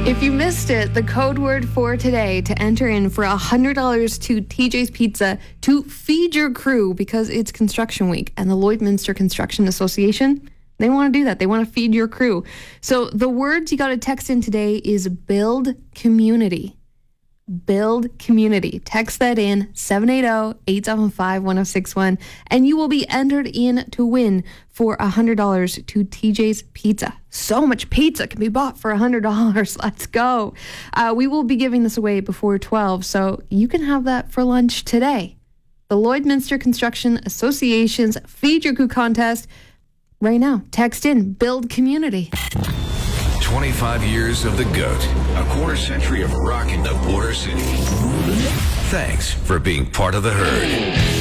If you missed it, the code word for today to enter in for $100 to TJ's Pizza to feed your crew, because it's construction week and the Lloydminster Construction Association, they want to do that. They want to feed your crew. So the words you got to text in today is build community. Build community. Text that in 780-875-1061 and you will be entered in to win for $100 to TJ's Pizza. So much pizza can be bought for $100. Let's go. We will be giving this away before 12, so you can have that for lunch today. The Lloydminster Construction Association's Feed Your Crew contest right now. Text in build community. 25 years of the GOAT, a quarter century of rock in the Border City. Thanks for being part of the herd.